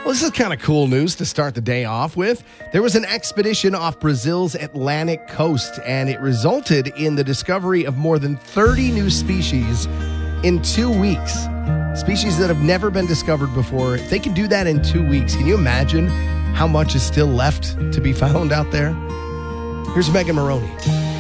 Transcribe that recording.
Well, this is kind of cool news to start the day off with. There was an expedition off Brazil's Atlantic coast, and it resulted in the discovery of more than 30 new species in 2 weeks. Species that have never been discovered before. If they can do that in 2 weeks, can you imagine how much is still left to be found out there? Here's Megan Maroney.